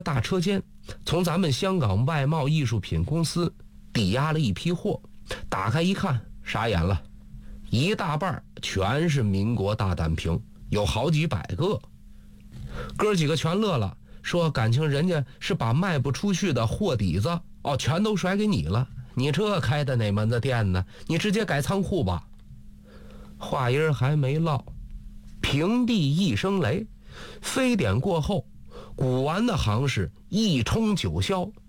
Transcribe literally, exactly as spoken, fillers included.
大车间从咱们香港外贸艺术品公司抵押了一批货，打开一看，傻眼了，一大半全是民国大单瓶，有好几百个。哥几个全乐了，说感情人家是把卖不出去的货底子哦，全都甩给你了，你这开的哪门子店呢？你直接改仓库吧。话音还没落，平地一声雷，非典过后，古玩的行市一冲九霄，